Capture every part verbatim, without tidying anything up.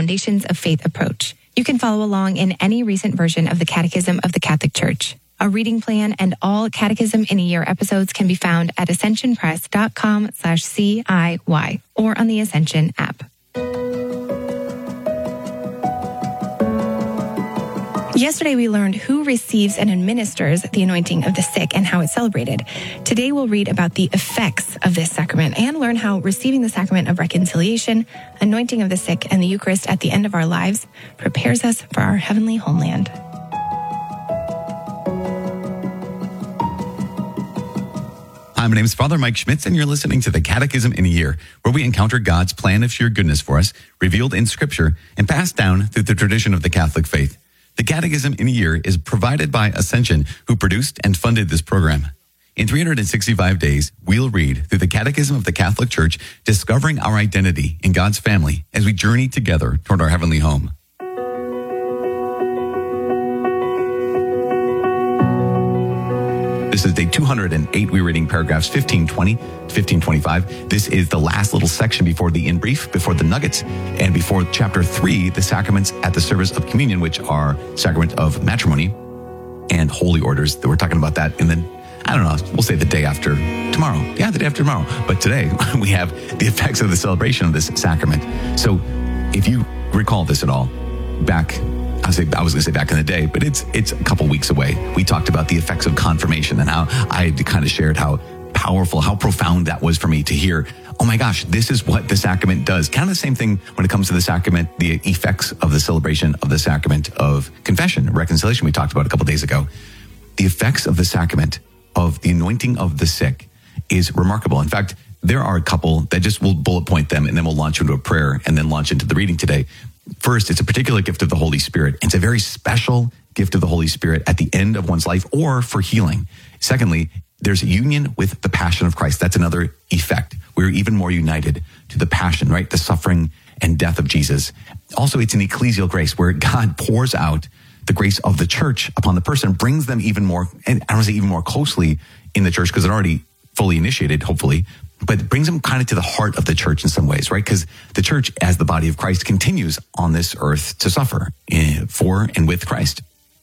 Foundations of Faith approach. You can follow along in any recent version of the Catechism of the Catholic Church. A reading plan and all Catechism in a Year episodes can be found at ascensionpress.com slash CIY or on the Ascension app. Yesterday, we learned who receives and administers the anointing of the sick and how it's celebrated. Today, we'll read about the effects of this sacrament and learn how receiving the sacrament of reconciliation, anointing of the sick, and the Eucharist at the end of our lives prepares us for our heavenly homeland. Hi, my name is Father Mike Schmitz, and you're listening to the Catechism in a Year, where we encounter God's plan of sheer goodness for us, revealed in Scripture, and passed down through the tradition of the Catholic faith. The Catechism in a Year is provided by Ascension, who produced and funded this program. In three hundred sixty-five days, we'll read through the Catechism of the Catholic Church, discovering our identity in God's family as we journey together toward our heavenly home. This is day two hundred eight. We're reading paragraphs fifteen twenty to fifteen twenty-five. This is the last little section before the in brief, before the nuggets, and before chapter three, the sacraments at the service of communion, which are sacrament of matrimony and holy orders. We're talking about that. And then, I don't know, we'll say the day after tomorrow. Yeah, the day after tomorrow. But today we have the effects of the celebration of this sacrament. So if you recall this at all, back I was, I was going to say back in the day, but it's it's a couple weeks away. We talked about the effects of confirmation and how I kind of shared how powerful, how profound that was for me to hear, oh my gosh, this is what the sacrament does. Kind of the same thing when it comes to the sacrament, the effects of the celebration of the sacrament of confession, reconciliation we talked about a couple days ago. The effects of the sacrament of the anointing of the sick is remarkable. In fact, there are a couple that just will bullet point them, and then we'll launch into a prayer and then launch into the reading today. First, it's a particular gift of the Holy Spirit. It's a very special gift of the Holy Spirit at the end of one's life or for healing. Secondly, there's a union with the passion of Christ. That's another effect. We're even more united to the passion, right? The suffering and death of Jesus. Also, it's an ecclesial grace where God pours out the grace of the church upon the person, brings them even more, and I don't say even more closely in the church because they're already fully initiated, hopefully, but it brings them kind of to the heart of the church in some ways, right? Because the church, as the body of Christ, continues on this earth to suffer for and with Christ.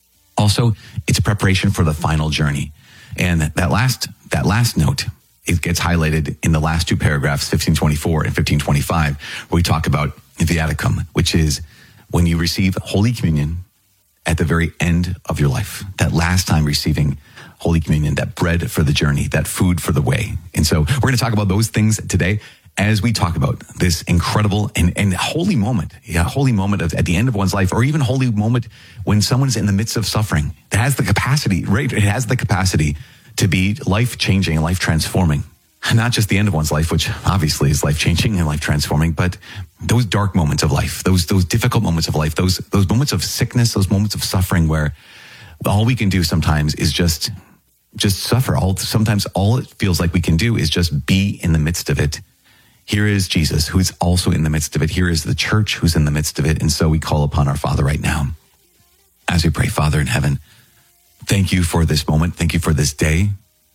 Also, it's a preparation for the final journey. And that last that last note, it gets highlighted in the last two paragraphs, fifteen twenty-four and fifteen twenty-five, where we talk about viaticum, which is when you receive Holy Communion at the very end of your life, that last time receiving Holy Communion, that bread for the journey, that food for the way. And so we're going to talk about those things today as we talk about this incredible and, and holy moment, yeah, holy moment of, at the end of one's life, or even holy moment when someone's in the midst of suffering. That has the capacity, right? It has the capacity to be life-changing and life-transforming. Not just the end of one's life, which obviously is life-changing and life-transforming, but those dark moments of life, those those difficult moments of life, those those moments of sickness, those moments of suffering where all we can do sometimes is just just suffer. All sometimes all it feels like we can do is just be in the midst of it. Here is Jesus, who is also in the midst of it. Here is the church who's in the midst of it. And so we call upon our Father right now as we pray. Father in heaven, thank you for this moment. Thank you for this day.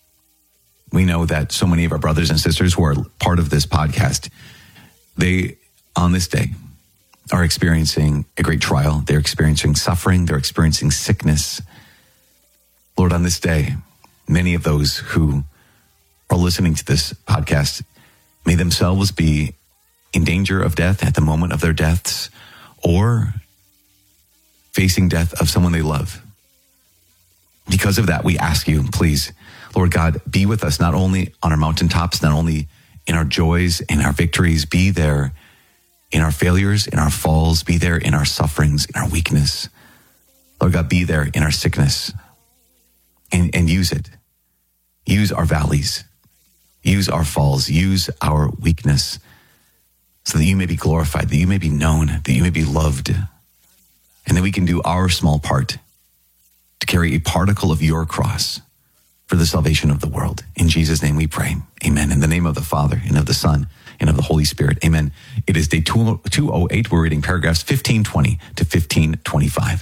We know that so many of our brothers and sisters who are part of this podcast, they, on this day, are experiencing a great trial. They're experiencing suffering. They're experiencing sickness. Lord, on this day, many of those who are listening to this podcast may themselves be in danger of death at the moment of their deaths, or facing death of someone they love. Because of that, we ask you, please, Lord God, be with us not only on our mountaintops, not only in our joys and our victories, be there in our failures, in our falls, be there in our sufferings, in our weakness. Lord God, be there in our sickness, and, and use it. Use our valleys, use our falls, use our weakness, so that you may be glorified, that you may be known, that you may be loved, and that we can do our small part to carry a particle of your cross for the salvation of the world. In Jesus' name we pray. Amen. In the name of the Father, and of the Son, and of the Holy Spirit. Amen. It is day two oh eight. We're reading paragraphs fifteen twenty to fifteen twenty-five.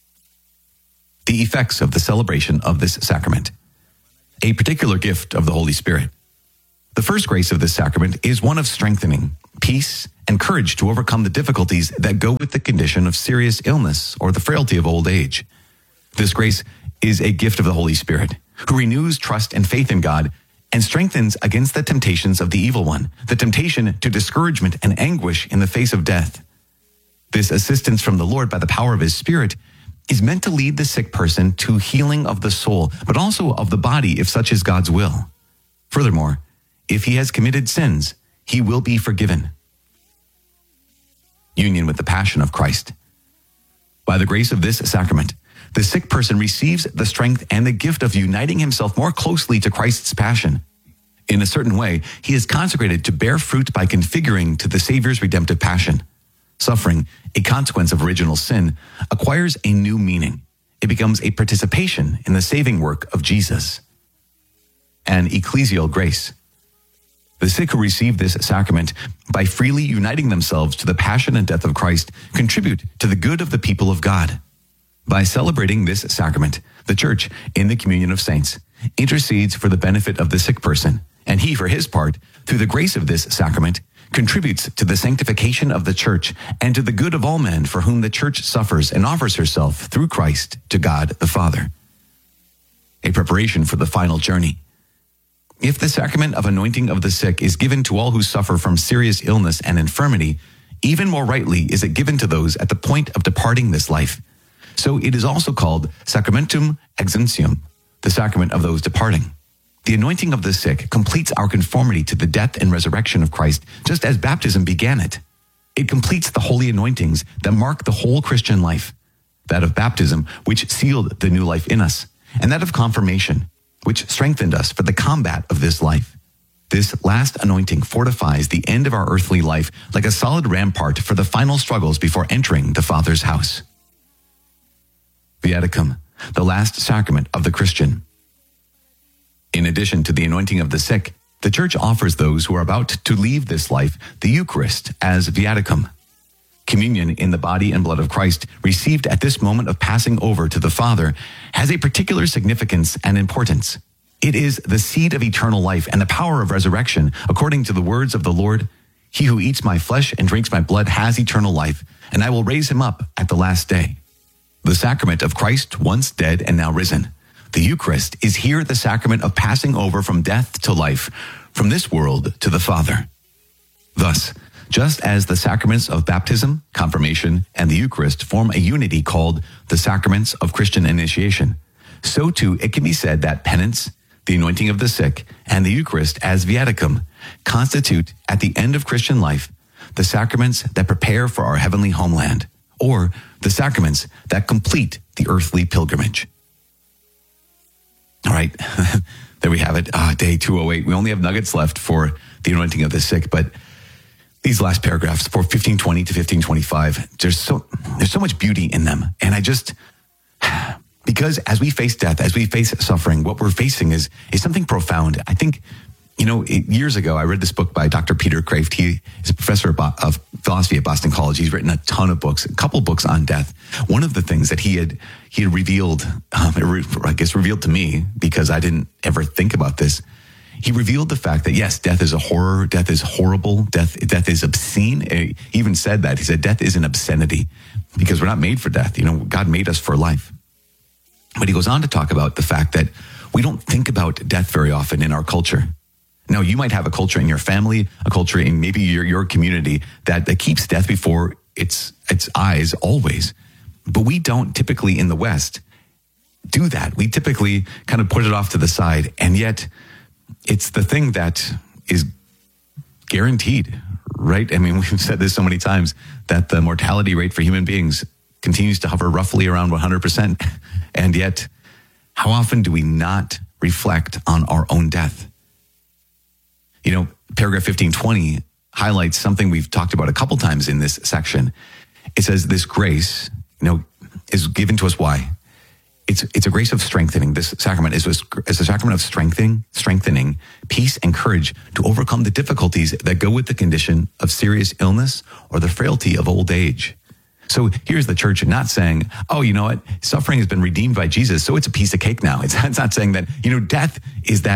The effects of the celebration of this sacrament. A particular gift of the Holy Spirit. The first grace of this sacrament is one of strengthening peace, and courage to overcome the difficulties that go with the condition of serious illness or the frailty of old age. This grace is a gift of the Holy Spirit, who renews trust and faith in God and strengthens against the temptations of the evil one, the temptation to discouragement and anguish in the face of death. This assistance from the Lord by the power of his Spirit is meant to lead the sick person to healing of the soul, but also of the body if such is God's will. Furthermore, if he has committed sins, he will be forgiven. Union with the passion of Christ. By the grace of this sacrament, the sick person receives the strength and the gift of uniting himself more closely to Christ's passion. In a certain way, he is consecrated to bear fruit by configuring to the Savior's redemptive passion. Suffering, a consequence of original sin, acquires a new meaning. It becomes a participation in the saving work of Jesus. An ecclesial grace. The sick who receive this sacrament, by freely uniting themselves to the passion and death of Christ, contribute to the good of the people of God. By celebrating this sacrament, the Church, in the communion of saints, intercedes for the benefit of the sick person, and he, for his part, through the grace of this sacrament, contributes to the sanctification of the Church and to the good of all men for whom the Church suffers and offers herself through Christ to God the Father. A preparation for the final journey. If the sacrament of anointing of the sick is given to all who suffer from serious illness and infirmity, even more rightly is it given to those at the point of departing this life. So it is also called Sacramentum Exuncium, the sacrament of those departing. The anointing of the sick completes our conformity to the death and resurrection of Christ, just as baptism began it. It completes the holy anointings that mark the whole Christian life, that of baptism, which sealed the new life in us, and that of confirmation, which strengthened us for the combat of this life. This last anointing fortifies the end of our earthly life like a solid rampart for the final struggles before entering the Father's house. Viaticum, the last sacrament of the Christian. In addition to the anointing of the sick, the Church offers those who are about to leave this life the Eucharist as viaticum. Communion in the body and blood of Christ, received at this moment of passing over to the Father, has a particular significance and importance. It is the seed of eternal life and the power of resurrection, according to the words of the Lord, "He who eats my flesh and drinks my blood has eternal life, and I will raise him up at the last day." The sacrament of Christ, once dead and now risen. The Eucharist is here the sacrament of passing over from death to life, from this world to the Father. Thus, just as the sacraments of baptism, confirmation, and the Eucharist form a unity called the sacraments of Christian initiation, so too it can be said that penance, the anointing of the sick, and the Eucharist as viaticum constitute, at the end of Christian life, the sacraments that prepare for our heavenly homeland, or the sacraments that complete the earthly pilgrimage. All right, there we have it. Ah, day two oh eight. We only have nuggets left for the anointing of the sick, but these last paragraphs, for fifteen twenty to fifteen twenty-five, there's so there's so much beauty in them. And I just, because as we face death, as we face suffering, what we're facing is is something profound. I think, you know, years ago, I read this book by Doctor Peter Kraft. He is a professor of philosophy at Boston College. He's written a ton of books, a couple books on death. One of the things that he had he had revealed, um, I guess revealed to me, because I didn't ever think about this. He revealed the fact that, yes, death is a horror. Death is horrible. Death, death is obscene. He even said that. He said, death is an obscenity because we're not made for death. You know, God made us for life. But he goes on to talk about the fact that we don't think about death very often in our culture. Now, you might have a culture in your family, a culture in maybe your, your community that, that keeps death before its, its eyes always. But we don't typically in the West do that. We typically kind of put it off to the side. And yet it's the thing that is guaranteed, right? I mean, we've said this so many times that the mortality rate for human beings continues to hover roughly around one hundred percent. And yet, how often do we not reflect on our own death? You know, paragraph fifteen twenty highlights something we've talked about a couple times in this section. It says this grace, you know, is given to us. Why? It's it's a grace of strengthening. This sacrament is a, is a sacrament of strengthening, strengthening, peace and courage to overcome the difficulties that go with the condition of serious illness or the frailty of old age. So here's the church not saying, oh, you know what, suffering has been redeemed by Jesus, so it's a piece of cake now. It's, it's not saying that, you know, death is that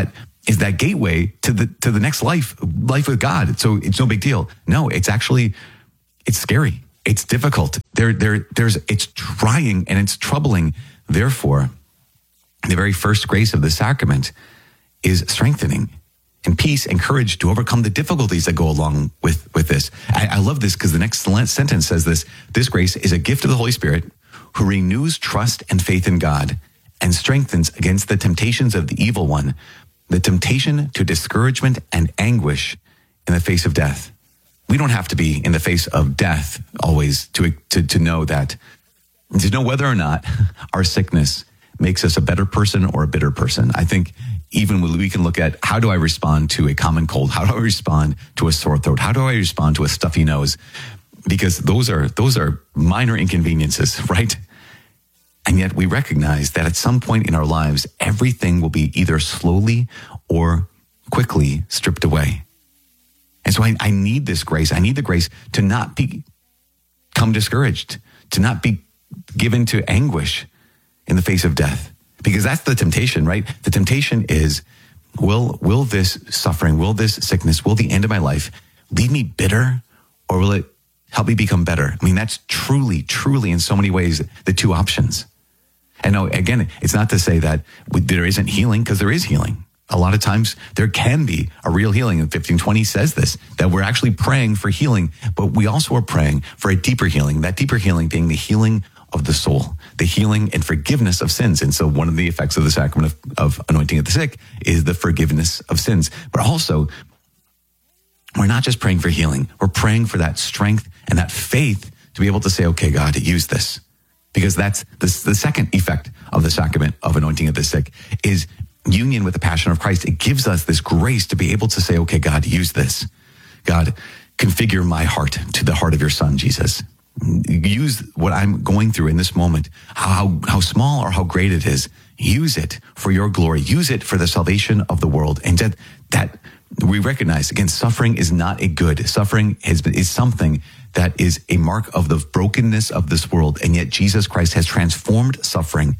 is that gateway to the to the next life, life with God. So it's no big deal. No, it's actually, it's scary. It's difficult. There, there, there's, it's trying and it's troubling. Therefore, the very first grace of the sacrament is strengthening and peace and courage to overcome the difficulties that go along with, with this. I, I love this because the next sentence says this: this grace is a gift of the Holy Spirit who renews trust and faith in God and strengthens against the temptations of the evil one, the temptation to discouragement and anguish in the face of death. We don't have to be in the face of death always to, to, to know that, to know whether or not our sickness makes us a better person or a bitter person. I think even when we can look at, how do I respond to a common cold? How do I respond to a sore throat? How do I respond to a stuffy nose? Because those are, those are minor inconveniences, right? And yet we recognize that at some point in our lives, everything will be either slowly or quickly stripped away. And so I, I need this grace. I need the grace to not be, become discouraged, to not be given to anguish in the face of death. Because that's the temptation, right? The temptation is, will, will this suffering, will this sickness, will the end of my life leave me bitter, or will it help me become better? I mean, that's truly, truly in so many ways the two options. And no, again, it's not to say that there isn't healing, because there is healing. A lot of times there can be a real healing. And fifteen twenty says this, that we're actually praying for healing, but we also are praying for a deeper healing, that deeper healing being the healing of the soul, the healing and forgiveness of sins. And so one of the effects of the sacrament of, of anointing of the sick is the forgiveness of sins. But also, we're not just praying for healing, we're praying for that strength and that faith to be able to say, okay, God, use this. Because that's the, the second effect of the sacrament of anointing of the sick is union with the passion of Christ. It gives us this grace to be able to say, okay, God, use this. God, configure my heart to the heart of your Son, Jesus. Use what I'm going through in this moment, how, how small or how great it is. Use it for your glory. Use it for the salvation of the world. And that, that we recognize, again, suffering is not a good. Suffering is, is something that is a mark of the brokenness of this world. And yet Jesus Christ has transformed suffering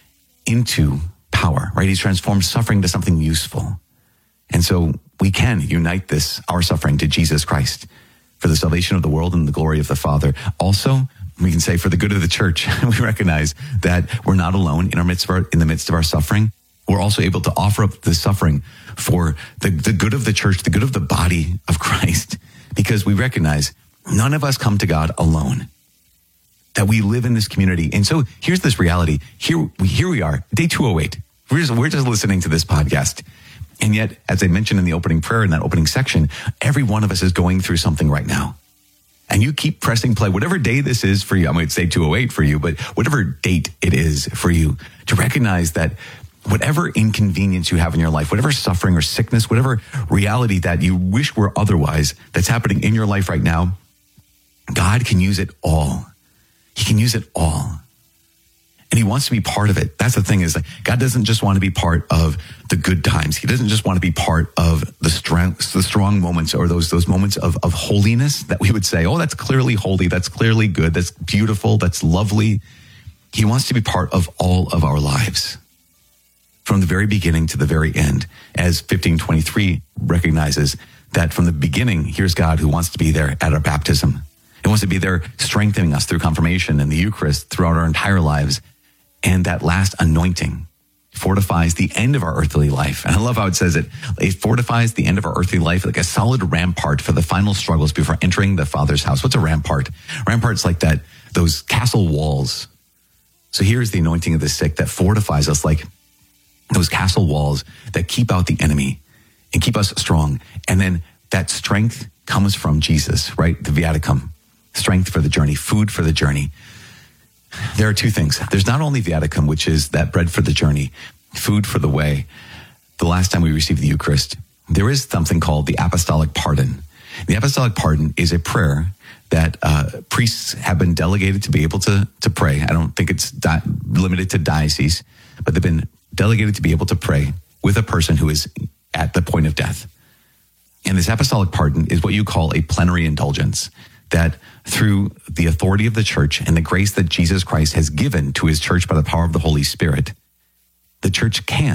into power, right? He's transformed suffering to something useful. And so we can unite this, our suffering, to Jesus Christ for the salvation of the world and the glory of the Father. Also, we can say for the good of the church. We recognize that we're not alone in our midst of our, in the midst of our suffering. We're also able to offer up the suffering for the, the good of the church, the good of the body of Christ, because we recognize none of us come to God alone, that we live in this community. And so here's this reality. Here, here we are, day two oh eight. We're just, we're just listening to this podcast. And yet, as I mentioned in the opening prayer, in that opening section, every one of us is going through something right now. And you keep pressing play, whatever day this is for you. I might say two oh eight for you, but whatever date it is for you, to recognize that whatever inconvenience you have in your life, whatever suffering or sickness, whatever reality that you wish were otherwise that's happening in your life right now, God can use it all. He can use it all. And he wants to be part of it. That's the thing, is like God doesn't just want to be part of the good times. He doesn't just want to be part of the strong, the strong moments, or those, those moments of, of holiness that we would say, oh, that's clearly holy. That's clearly good. That's beautiful. That's lovely. He wants to be part of all of our lives from the very beginning to the very end, as fifteen twenty-three recognizes that from the beginning, here's God who wants to be there at our baptism. He wants to be there strengthening us through confirmation and the Eucharist throughout our entire lives. And that last anointing fortifies the end of our earthly life. And I love how it says it. It fortifies the end of our earthly life like a solid rampart for the final struggles before entering the Father's house. What's a rampart? Rampart's like that, those castle walls. So here's the anointing of the sick that fortifies us like those castle walls that keep out the enemy and keep us strong. And then that strength comes from Jesus, right? The viaticum, strength for the journey, food for the journey. There are two things. There's not only viaticum, which is that bread for the journey, food for the way. The last time we received the Eucharist, there is something called the apostolic pardon. The apostolic pardon is a prayer that uh, priests have been delegated to be able to, to pray. I don't think it's di- limited to diocese, but they've been delegated to be able to pray with a person who is at the point of death. And this apostolic pardon is what you call a plenary indulgence, that through the authority of the church and the grace that Jesus Christ has given to his church by the power of the Holy Spirit, the church can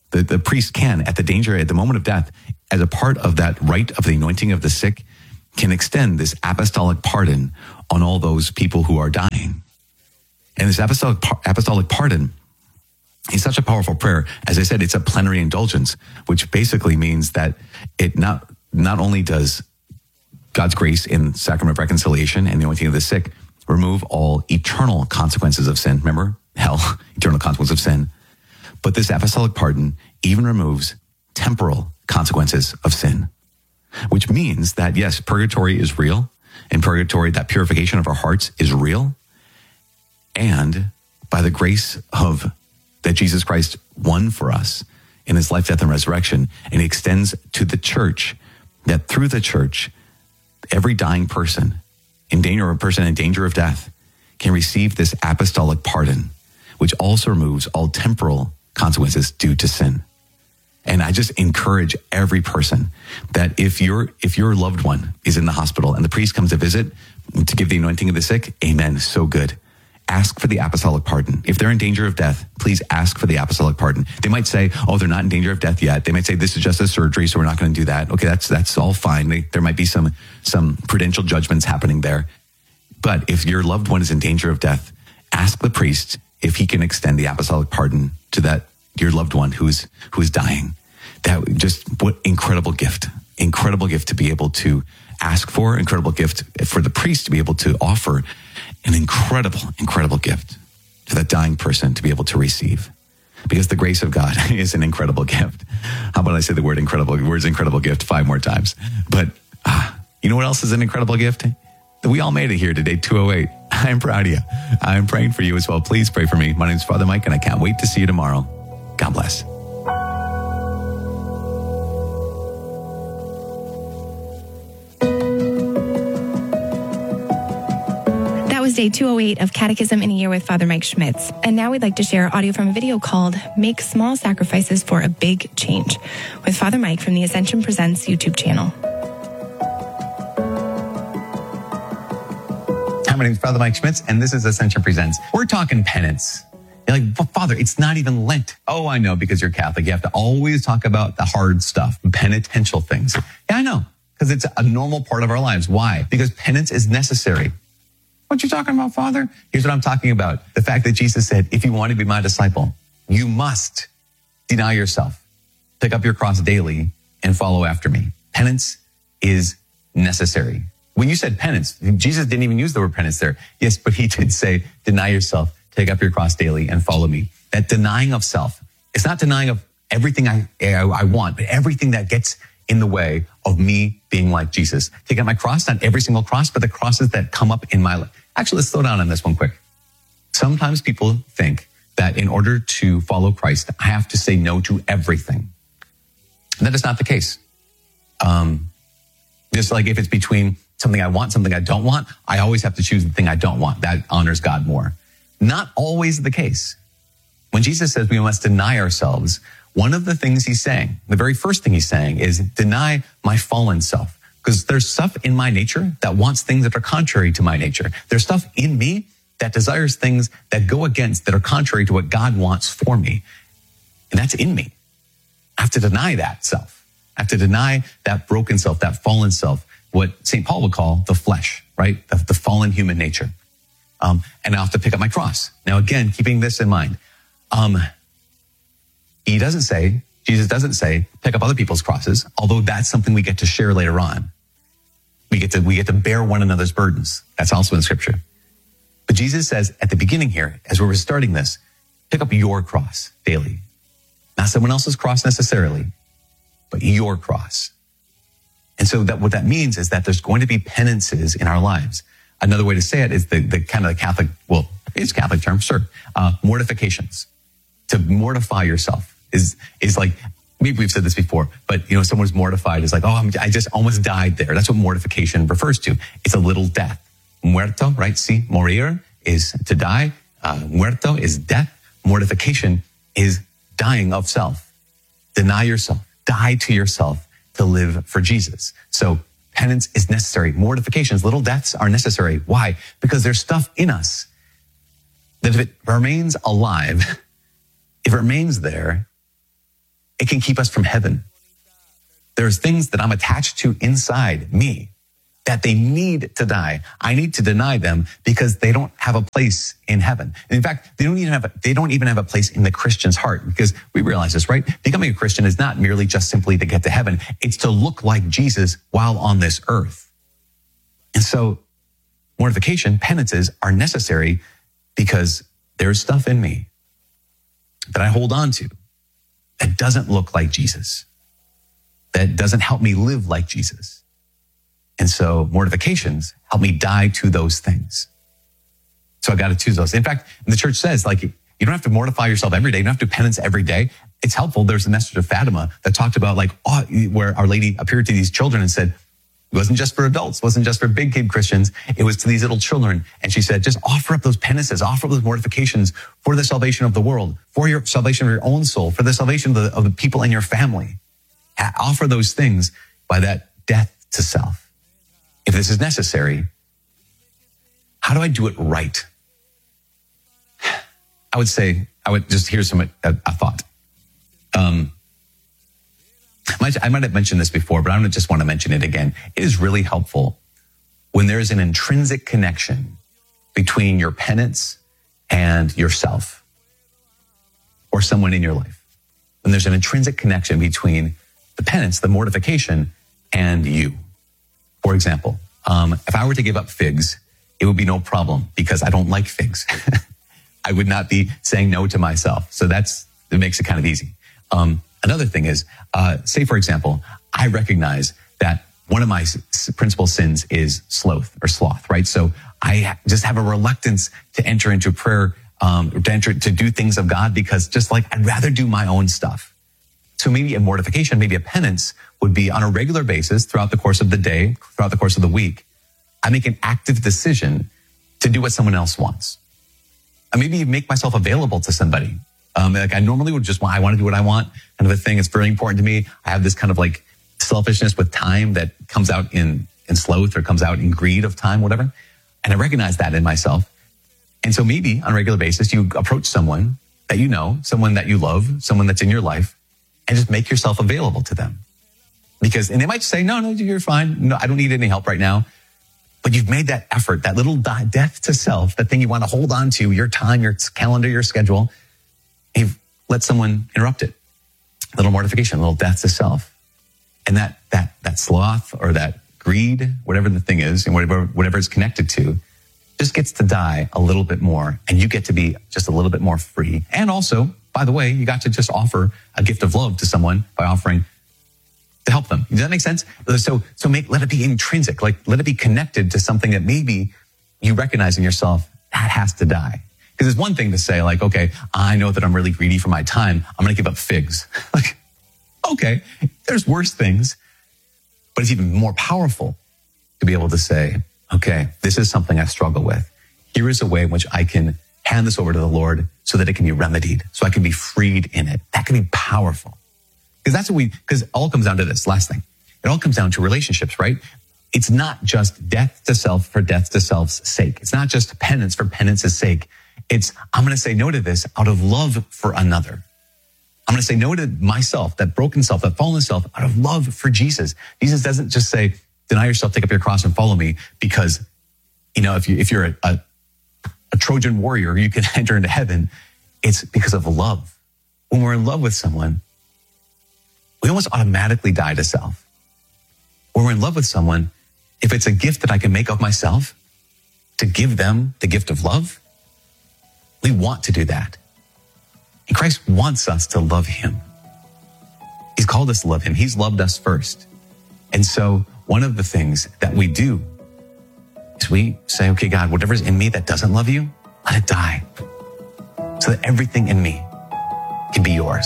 The, the priest can, at the danger, at the moment of death, as a part of that rite of the anointing of the sick, can extend this apostolic pardon on all those people who are dying. And this apostolic, apostolic pardon is such a powerful prayer. As I said, it's a plenary indulgence, which basically means that it not, not only does God's grace in sacrament of reconciliation and the anointing of the sick remove all eternal consequences of sin. Remember, hell, eternal consequences of sin. But this apostolic pardon even removes temporal consequences of sin, which means that, yes, purgatory is real. In purgatory, that purification of our hearts is real. And by the grace of that Jesus Christ won for us in his life, death, and resurrection, and he extends to the church, that through the church, every dying person in danger, or a person in danger of death, can receive this apostolic pardon, which also removes all temporal consequences due to sin. And I just encourage every person that if your if your loved one is in the hospital and the priest comes to visit to give the anointing of the sick, amen, so good. Ask for the apostolic pardon. If they're in danger of death, please ask for the apostolic pardon. They might say, oh, they're not in danger of death yet. They might say, this is just a surgery, so we're not going to do that. Okay, that's that's all fine. They, there might be some some prudential judgments happening there. But if your loved one is in danger of death, ask the priest if he can extend the apostolic pardon to that your loved one who's who's dying. That just, what incredible gift. Incredible gift to be able to ask for, incredible gift for the priest to be able to offer, an incredible, incredible gift to that dying person to be able to receive. Because the grace of God is an incredible gift. How about I say the word incredible, the words incredible gift five more times? But ah, you know what else is an incredible gift? That we all made it here today, two oh eight. I'm proud of you. I'm praying for you as well. Please pray for me. My name is Father Mike, and I can't wait to see you tomorrow. God bless. Day two oh eight of Catechism in a Year with Father Mike Schmitz. And now we'd like to share audio from a video called Make Small Sacrifices for a Big Change with Father Mike from the Ascension Presents YouTube channel. Hi, my name is Father Mike Schmitz, and this is Ascension Presents. We're talking penance. You're like, but Father, it's not even Lent. Oh, I know, because you're Catholic. You have to always talk about the hard stuff, penitential things. Yeah, I know, because it's a normal part of our lives. Why? Because penance is necessary. What you talking about, Father? Here's what I'm talking about. The fact that Jesus said, if you want to be my disciple, you must deny yourself, pick up your cross daily, and follow after me. Penance is necessary. When you said penance, Jesus didn't even use the word penance there. Yes, but he did say, deny yourself, take up your cross daily, and follow me. That denying of self, it's not denying of everything I, I, I want, but everything that gets in the way of me being like Jesus. Take out my cross, not every single cross, but the crosses that come up in my life. Actually, let's slow down on this one quick. Sometimes people think that in order to follow Christ, I have to say no to everything. And that is not the case. Um, just like if it's between something I want, something I don't want, I always have to choose the thing I don't want. That honors God more. Not always the case. When Jesus says we must deny ourselves, one of the things he's saying, the very first thing he's saying is deny my fallen self. Because there's stuff in my nature that wants things that are contrary to my nature. There's stuff in me that desires things that go against, that are contrary to what God wants for me. And that's in me. I have to deny that self. I have to deny that broken self, that fallen self, what Saint Paul would call the flesh, right? The, the fallen human nature. Um, and I have to pick up my cross. Now, again, keeping this in mind, um, he doesn't say, Jesus doesn't say, pick up other people's crosses, although that's something we get to share later on. We get to, we get to bear one another's burdens. That's also in Scripture. But Jesus says at the beginning here, as we're starting this, pick up your cross daily. Not someone else's cross necessarily, but your cross. And so that what that means is that there's going to be penances in our lives. Another way to say it is the, the kind of the Catholic, well, it's a Catholic term, sure. Uh, mortifications. To mortify yourself is, is like, maybe we've said this before, but you know, someone's mortified is like, oh, I'm, I just almost died there. That's what mortification refers to. It's a little death. Muerto, right? See, morir is to die. Uh, muerto is death. Mortification is dying of self. Deny yourself. Die to yourself to live for Jesus. So penance is necessary. Mortifications, little deaths are necessary. Why? Because there's stuff in us that if it remains alive, if it remains there, it can keep us from heaven. There's things that I'm attached to inside me that they need to die. I need to deny them because they don't have a place in heaven. And in fact, they don't even have a, they don't even have a place in the Christian's heart, because we realize this, right? Becoming a Christian is not merely just simply to get to heaven. It's to look like Jesus while on this earth. And so mortification, penances are necessary because there's stuff in me that I hold on to that doesn't look like Jesus, that doesn't help me live like Jesus. And so mortifications help me die to those things. So I got to choose those. In fact, the church says, like, you don't have to mortify yourself every day. You don't have to penance every day. It's helpful. There's a message of Fatima that talked about, like, oh, where Our Lady appeared to these children and said, it wasn't just for adults, it wasn't just for big kid Christians. It was to these little children. And she said, just offer up those penances, offer up those mortifications for the salvation of the world, for your salvation of your own soul, for the salvation of the, of the people in your family. Offer those things by that death to self. If this is necessary, how do I do it right? I would say, I would just, here's some, a, a thought. Um, I might have mentioned this before, but I just want to mention it again. It is really helpful when there is an intrinsic connection between your penance and yourself or someone in your life. When there's an intrinsic connection between the penance, the mortification, and you. For example, um, if I were to give up figs, it would be no problem because I don't like figs. I would not be saying no to myself. So that's, it makes it kind of easy. Um, another thing is, uh, say, for example, I recognize that one of my s- principal sins is sloth or sloth, right? So I ha- just have a reluctance to enter into prayer, um, to enter, to do things of God, because just like I'd rather do my own stuff. So maybe a mortification, maybe a penance would be on a regular basis throughout the course of the day, throughout the course of the week. I make an active decision to do what someone else wants. I maybe make myself available to somebody. Um, like I normally would just want, I want to do what I want, kind of a thing. It's very important to me. I have this kind of like selfishness with time that comes out in, in sloth or comes out in greed of time, whatever. And I recognize that in myself. And so maybe on a regular basis, you approach someone that you know, someone that you love, someone that's in your life, and just make yourself available to them. Because, and they might say, no, no, you're fine. No, I don't need any help right now. But you've made that effort, that little death to self, that thing you want to hold on to, your time, your calendar, your schedule. And you've let someone interrupt it. A little mortification, a little death to self. And that, that, that sloth or that greed, whatever the thing is, and whatever, whatever it's connected to, just gets to die a little bit more. And you get to be just a little bit more free. And also, by the way, you got to just offer a gift of love to someone by offering to help them. Does that make sense? So, so make, let it be intrinsic, like let it be connected to something that maybe you recognize in yourself that has to die. Because it's one thing to say like, okay, I know that I'm really greedy for my time. I'm going to give up figs. Like, okay, there's worse things, but it's even more powerful to be able to say, okay, this is something I struggle with. Here is a way in which I can hand this over to the Lord so that it can be remedied, so I can be freed in it. That can be powerful. Because that's what we, because it all comes down to this last thing. It all comes down to relationships, right? It's not just death to self for death to self's sake. It's not just penance for penance's sake. It's, I'm going to say no to this out of love for another. I'm going to say no to myself, that broken self, that fallen self, out of love for Jesus. Jesus doesn't just say, deny yourself, take up your cross and follow me because, you know, if you, if you're a, a, a Trojan warrior, you can enter into heaven. It's because of love. When we're in love with someone, we almost automatically die to self. When we're in love with someone, if it's a gift that I can make of myself to give them the gift of love, we want to do that. And Christ wants us to love him. He's called us to love him. He's loved us first. And so one of the things that we do is we say, okay, God, whatever's in me that doesn't love you, let it die so that everything in me can be yours.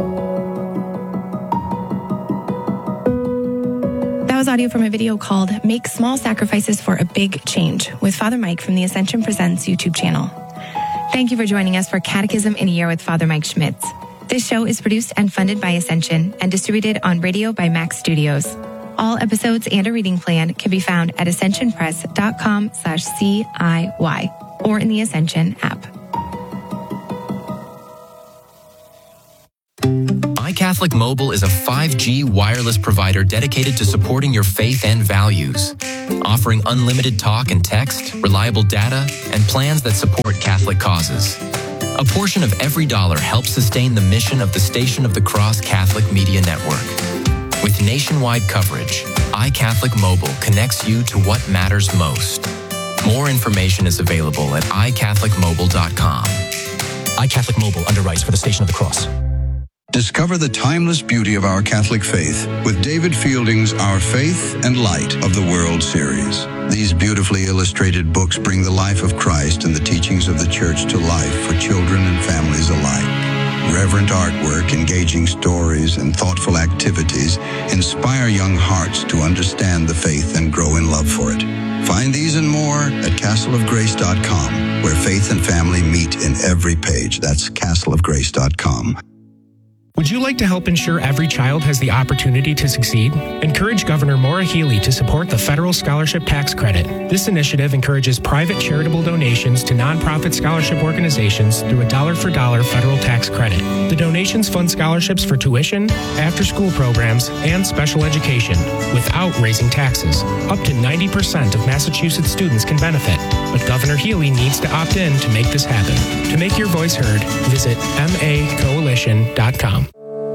That was audio from a video called Make Small Sacrifices for a Big Change with Father Mike from the Ascension Presents YouTube channel. Thank you for joining us for Catechism in a Year with Father Mike Schmitz. This show is produced and funded by Ascension and distributed on radio by Max Studios. All episodes and a reading plan can be found at ascensionpress.com slash CIY or in the Ascension app. iCatholic Mobile is a five G wireless provider dedicated to supporting your faith and values, offering unlimited talk and text, reliable data, and plans that support Catholic causes. A portion of every dollar helps sustain the mission of the Station of the Cross Catholic Media Network. With nationwide coverage, iCatholic Mobile connects you to what matters most. More information is available at i catholic mobile dot com. iCatholic Mobile underwrites for the Station of the Cross. Discover the timeless beauty of our Catholic faith with David Fielding's Our Faith and Light of the World series. These beautifully illustrated books bring the life of Christ and the teachings of the Church to life for children and families alike. Reverent artwork, engaging stories, and thoughtful activities inspire young hearts to understand the faith and grow in love for it. Find these and more at castle of grace dot com, where faith and family meet in every page. That's castle of grace dot com. Would you like to help ensure every child has the opportunity to succeed? Encourage Governor Maura Healey to support the Federal Scholarship Tax Credit. This initiative encourages private charitable donations to nonprofit scholarship organizations through a dollar-for-dollar federal tax credit. The donations fund scholarships for tuition, after-school programs, and special education without raising taxes. Up to ninety percent of Massachusetts students can benefit, but Governor Healey needs to opt in to make this happen. To make your voice heard, visit m a coalition dot com.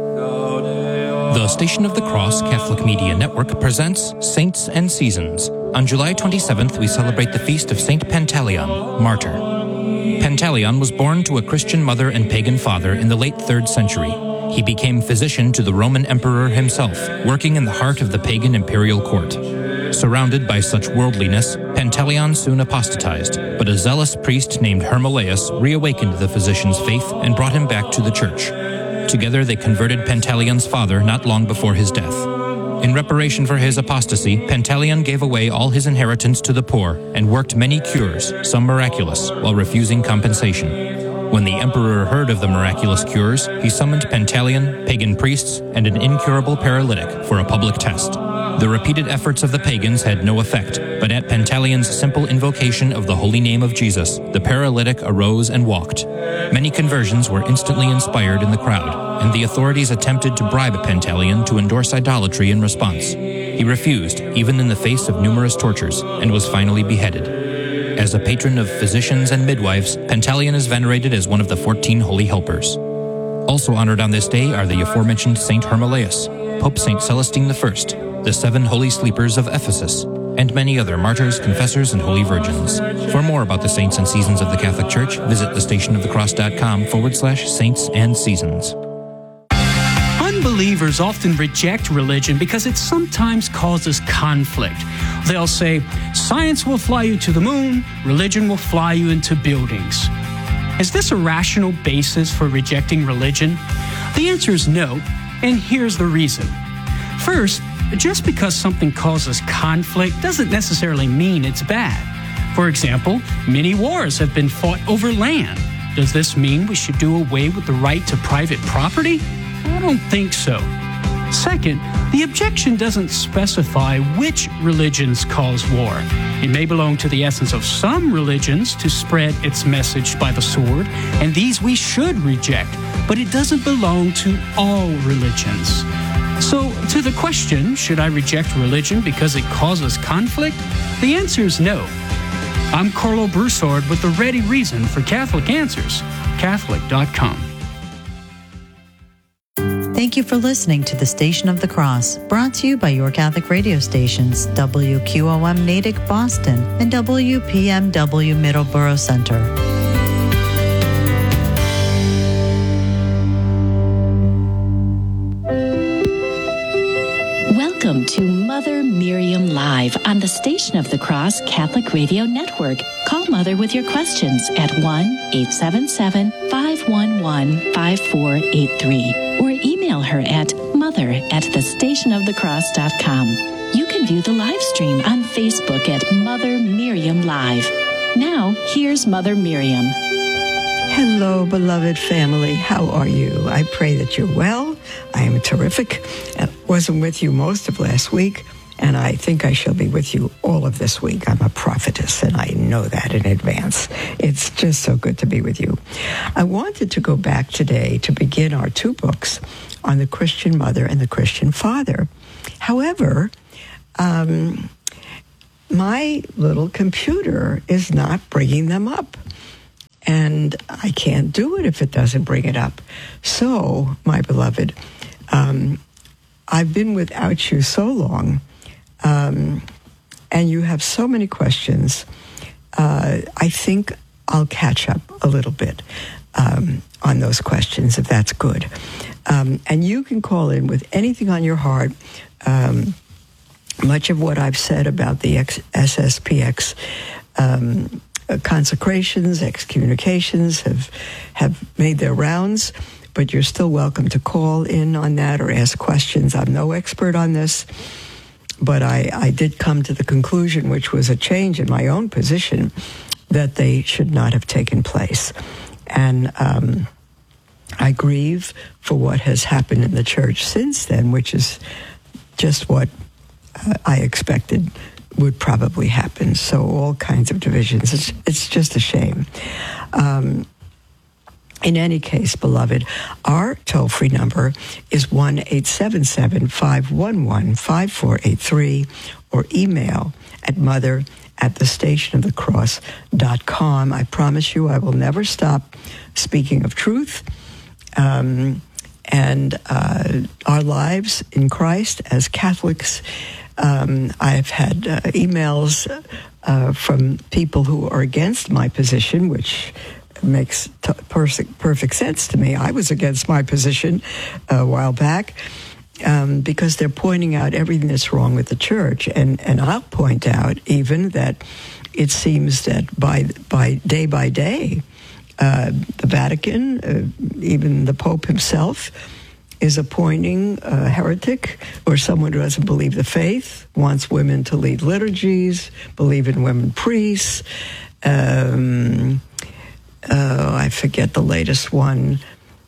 The Station of the Cross Catholic Media Network presents Saints and Seasons. On July twenty-seventh, we celebrate the feast of Saint Pantaleon, martyr. Pantaleon was born to a Christian mother and pagan father in the late third century. He became physician to the Roman emperor himself, working in the heart of the pagan imperial court. Surrounded by such worldliness, Pantaleon soon apostatized, but a zealous priest named Hermolaus reawakened the physician's faith and brought him back to the church. Together they converted Pantaleon's father not long before his death. In reparation for his apostasy, Pantaleon gave away all his inheritance to the poor and worked many cures, some miraculous, while refusing compensation. When the emperor heard of the miraculous cures, he summoned Pantaleon, pagan priests, and an incurable paralytic for a public test. The repeated efforts of the pagans had no effect, but at Pantaleon's simple invocation of the holy name of Jesus, the paralytic arose and walked. Many conversions were instantly inspired in the crowd, and the authorities attempted to bribe Pantaleon to endorse idolatry in response. He refused, even in the face of numerous tortures, and was finally beheaded. As a patron of physicians and midwives, Pantaleon is venerated as one of the fourteen holy helpers. Also honored on this day are the aforementioned Saint Hermolaus, Pope Saint Celestine the First, the seven holy sleepers of Ephesus, and many other martyrs, confessors, and holy virgins. For more about the saints and seasons of the Catholic Church, visit thestationofthecross.com forward slash saints and seasons. Unbelievers often reject religion because it sometimes causes conflict. They'll say, science will fly you to the moon, religion will fly you into buildings. Is this a rational basis for rejecting religion? The answer is no, and here's the reason. First, just because something causes conflict doesn't necessarily mean it's bad. For example, many wars have been fought over land. Does this mean we should do away with the right to private property? I don't think so. Second, the objection doesn't specify which religions cause war. It may belong to the essence of some religions to spread its message by the sword, and these we should reject, but it doesn't belong to all religions. So, to the question, should I reject religion because it causes conflict? The answer is no. I'm Carlo Broussard with the ready reason for Catholic Answers, Catholic dot com. Thank you for listening to the Station of the Cross, brought to you by your Catholic radio stations, W Q O M Natick, Boston, and W P M W Middleborough Center. Welcome to Mother Miriam Live on the Station of the Cross Catholic Radio Network. Call Mother with your questions at one eight seven seven, five one one, five four eight three or email her at mother at the station of the cross dot com. You can view the live stream on Facebook at Mother Miriam Live. Now, here's Mother Miriam. Hello, beloved family. How are you? I pray that you're well. I am terrific. I wasn't with you most of last week. And I think I shall be with you all of this week. I'm a prophetess, and I know that in advance. It's just so good to be with you. I wanted to go back today to begin our two books on the Christian mother and the Christian father. However, um, my little computer is not bringing them up. And I can't do it if it doesn't bring it up. So, my beloved, um, I've been without you so long, um, and you have so many questions. Uh, I think I'll catch up a little bit um, on those questions, if that's good. Um, and you can call in with anything on your heart. Um, much of what I've said about the X- S S P X um, consecrations, excommunications have have made their rounds, but you're still welcome to call in on that or ask questions. I'm no expert on this, but I, I did come to the conclusion, which was a change in my own position, that they should not have taken place. And um, I grieve for what has happened in the church since then, which is just what uh, I expected would probably happen. So all kinds of divisions. It's, it's just a shame. Um, in any case, beloved, our toll-free number is one eight seven seven, five one one, five four eight three, or email at mother at the station of the cross dot com. I promise you I will never stop speaking of truth. Um, and uh, our lives in Christ as Catholics. Um, I've had uh, emails uh, from people who are against my position, which makes t- perfect, perfect sense to me. I was against my position a while back um, because they're pointing out everything that's wrong with the church. And, and I'll point out even that it seems that by, by day by day, uh, the Vatican, uh, even the Pope himself, is appointing a heretic or someone who doesn't believe the faith, wants women to lead liturgies, believe in women priests. Um, uh, I forget the latest one.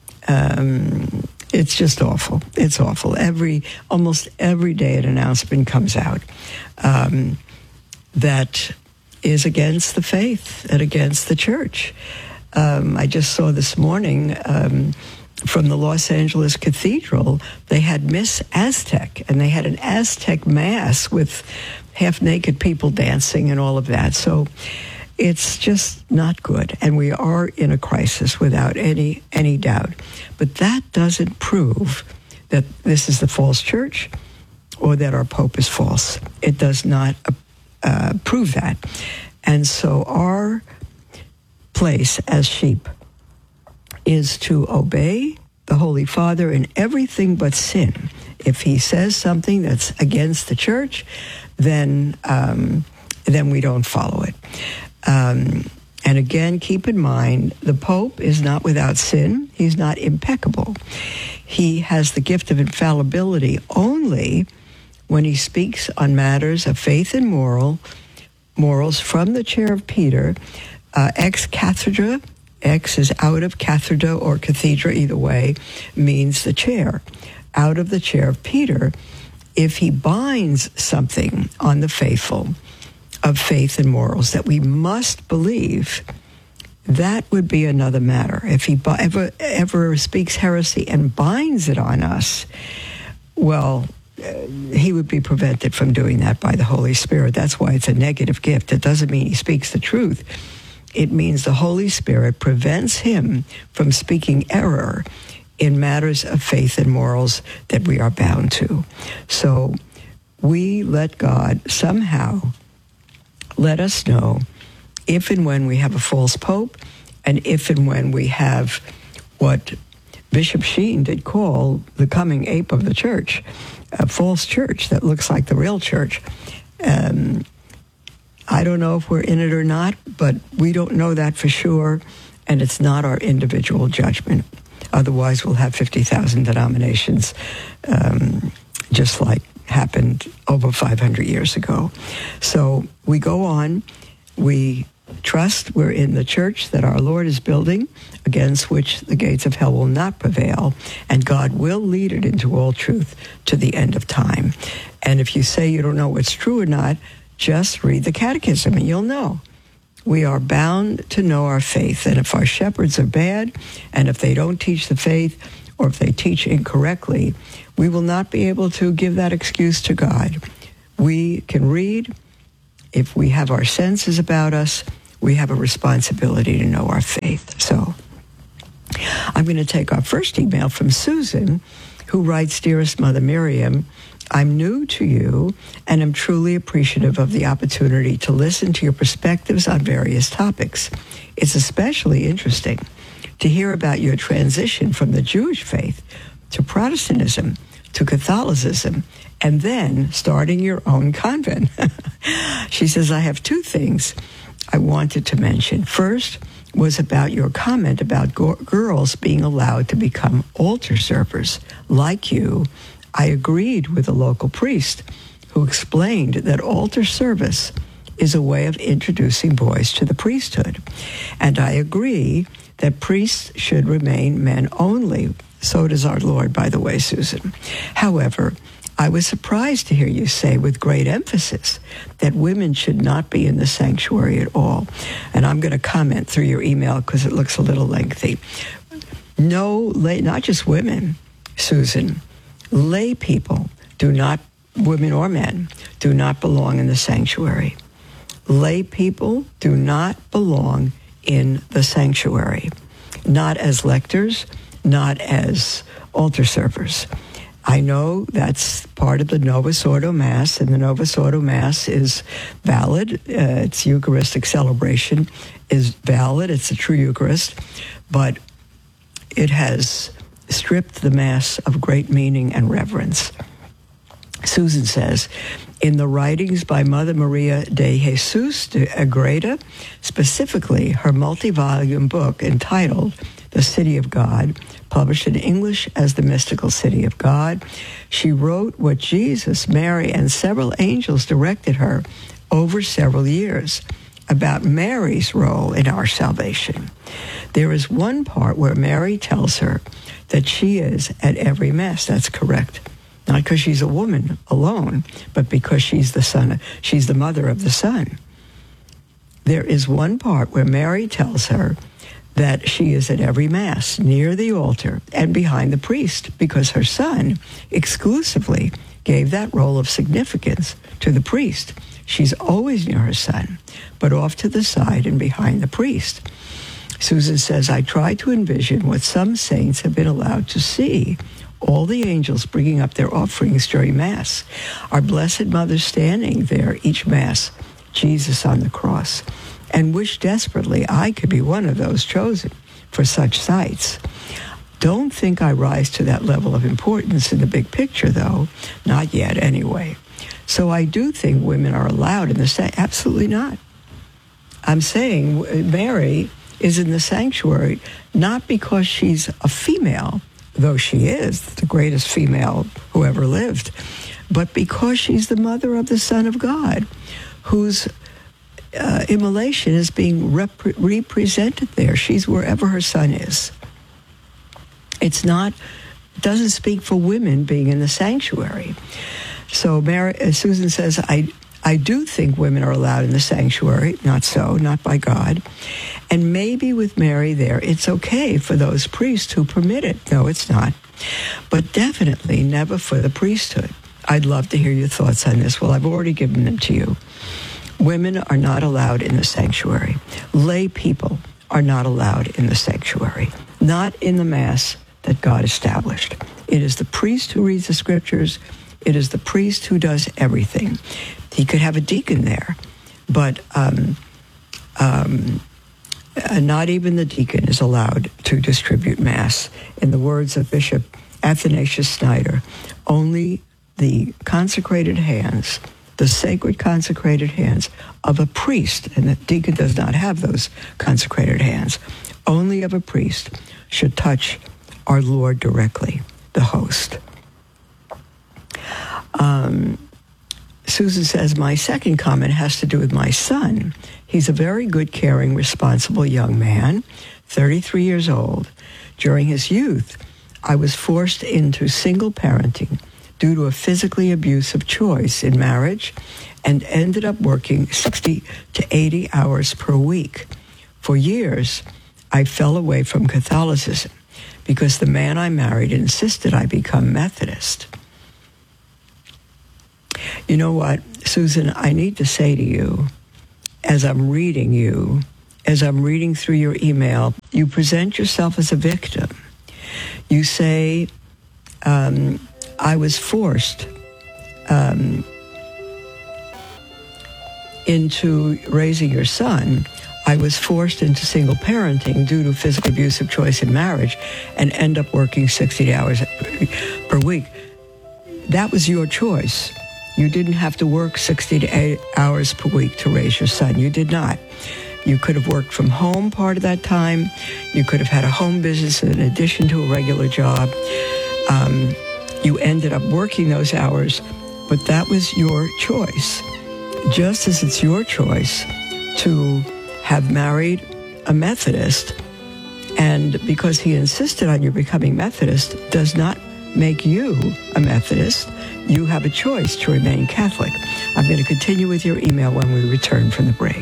Um, it's just awful. It's awful. Every almost every day an announcement comes out um, that is against the faith and against the church. Um, I just saw this morning um, from the Los Angeles Cathedral, they had Miss Aztec, and they had an Aztec mass with half-naked people dancing and all of that. So it's just not good, and we are in a crisis without any any doubt. But that doesn't prove that this is the false church or that our Pope is false. It does not uh, prove that. And so our place as sheep is to obey the Holy Father in everything but sin. If he says something that's against the church, then um, then we don't follow it. Um, and again, keep in mind, the Pope is not without sin. He's not impeccable. He has the gift of infallibility only when he speaks on matters of faith and moral morals from the chair of Peter, uh, ex cathedra. Ex is out of cathedra or cathedra, either way, means the chair. Out of the chair of Peter, if he binds something on the faithful of faith and morals that we must believe, that would be another matter. If he ever, ever speaks heresy and binds it on us, well, uh, he would be prevented from doing that by the Holy Spirit. That's why it's a negative gift. It doesn't mean he speaks the truth. It means the Holy Spirit prevents him from speaking error in matters of faith and morals that we are bound to. So we let God somehow let us know if and when we have a false pope, and if and when we have what Bishop Sheen did call the coming ape of the church, a false church that looks like the real church. Um, I don't know if we're in it or not, but we don't know that for sure, and it's not our individual judgment. Otherwise, we'll have fifty thousand denominations, um, just like happened over five hundred years ago. So we go on, we Trust we're in the church that our Lord is building, against which the gates of hell will not prevail, and God will lead it into all truth to the end of time. And if you say you don't know what's true or not, just read the catechism and you'll know. We are bound to know our faith, and if our shepherds are bad, and if they don't teach the faith, or if they teach incorrectly, we will not be able to give that excuse to God. We can read. If we have our senses about us, we have a responsibility to know our faith. So I'm going to take our first email from Susan, who writes, "Dearest Mother Miriam, I'm new to you and am truly appreciative of the opportunity to listen to your perspectives on various topics. It's especially interesting to hear about your transition from the Jewish faith to Protestantism to Catholicism, and then starting your own convent." She says, "I have two things I wanted to mention. First was about your comment about go- girls being allowed to become altar servers. Like you, I agreed with a local priest who explained that altar service is a way of introducing boys to the priesthood. And I agree that priests should remain men only. So does our Lord, by the way, Susan. However, I was surprised to hear you say with great emphasis that women should not be in the sanctuary at all." And I'm going to comment through your email because it looks a little lengthy. No, lay, not just women, Susan. Lay people do not, women or men, do not belong in the sanctuary. Lay people do not belong in the sanctuary, not as lectors, not as altar servers. I know that's part of the Novus Ordo Mass, and the Novus Ordo Mass is valid. Uh, its Eucharistic celebration is valid. It's a true Eucharist, but it has stripped the Mass of great meaning and reverence. Susan says, "In the writings by Mother Maria de Jesus de Agreda, specifically her multi-volume book entitled The City of God, published in English as The Mystical City of God, she wrote what Jesus, Mary, and several angels directed her over several years about Mary's role in our salvation. There is one part where Mary tells her that she is at every Mass." That's correct. Not because she's a woman alone, but because she's the son, she's the mother of the Son. There is one part where Mary tells her that she is at every Mass, near the altar and behind the priest, because her Son exclusively gave that role of significance to the priest. She's always near her Son, but off to the side and behind the priest. Susan says, "I try to envision what some saints have been allowed to see, all the angels bringing up their offerings during Mass, our Blessed Mother standing there each Mass, Jesus on the cross, and wish desperately I could be one of those chosen for such sights. Don't think I rise to that level of importance in the big picture, though. Not yet, anyway. So I do think women are allowed in the sanctuary. Absolutely not. I'm saying Mary is in the sanctuary not because she's a female, though she is the greatest female who ever lived, but because she's the mother of the Son of God, whose uh, immolation is being rep- represented there. She's wherever her Son is. It's not, doesn't speak for women being in the sanctuary. So Mary, uh, Susan says, I, I do think women are allowed in the sanctuary. Not so, not by God. And maybe with Mary there, it's okay for those priests who permit it. No, it's not. But definitely never for the priesthood. I'd love to hear your thoughts on this. Well, I've already given them to you. Women are not allowed in the sanctuary. Lay people are not allowed in the sanctuary. Not in the Mass that God established. It is the priest who reads the scriptures. It is the priest who does everything. He could have a deacon there, but um, um, uh, not even the deacon is allowed to distribute Mass. In the words of Bishop Athanasius Schneider, only the consecrated hands, the sacred consecrated hands of a priest, and the deacon does not have those consecrated hands, only of a priest should touch our Lord directly, the host. Um, Susan says, my second comment has to do with my son. He's a very good, caring, responsible young man, thirty-three years old. During his youth, I was forced into single parenting due to a physically abusive choice in marriage and ended up working sixty to eighty hours per week. For years, I fell away from Catholicism because the man I married insisted I become Methodist. You know what, Susan, I need to say to you, as I'm reading you, as I'm reading through your email, you present yourself as a victim. You say, um, I was forced um, into raising your son. I was forced into single parenting due to physically abusive choice in marriage and end up working sixty hours per week. That was your choice. You didn't have to work sixty to eighty hours per week to raise your son. You did not. You could have worked from home part of that time. You could have had a home business in addition to a regular job. Um, you ended up working those hours, but that was your choice. Just as it's your choice to have married a Methodist, and because he insisted on you becoming Methodist does not make you a Methodist. You have a choice to remain Catholic. I'm going to continue with your email when we return from the break.